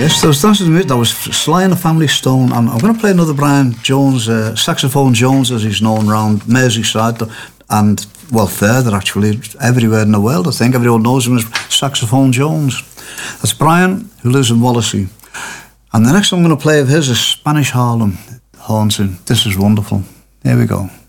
Yes, that was Sly and the Family Stone, and I'm going to play another Brian Jones, Saxophone Jones as he's known around Merseyside, and well further actually, everywhere in the world. I think everyone knows him as Saxophone Jones. That's Brian, who lives in Wallasey. And the next song I'm going to play of his is Spanish Harlem Haunting. This is wonderful. Here we go.